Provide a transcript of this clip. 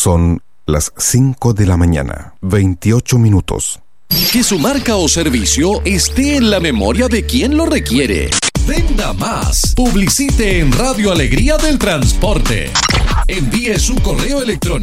Son las 5 de la mañana, 28 minutos. Que su marca o servicio esté en la memoria de quien lo requiere. Venda más. Publicite en Radio Alegría del Transporte. Envíe su correo electrónico